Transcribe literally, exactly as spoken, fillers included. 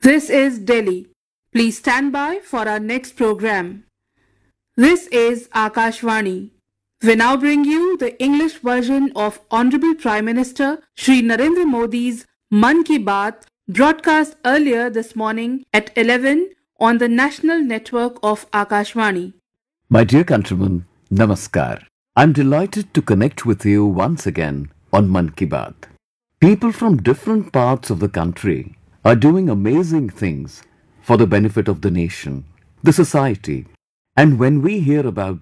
This is Delhi. Please stand by for our next program. This is Akashvani. We now bring you the English version of Honorable Prime Minister Shri Narendra Modi's Mann Ki Baat, broadcast earlier this morning at eleven on the national network of Akashvani. My dear countrymen, Namaskar. I'm delighted to connect with you once again on Mann Ki Baat. People from different parts of the country are doing amazing things for the benefit of the nation, the society. And when we hear about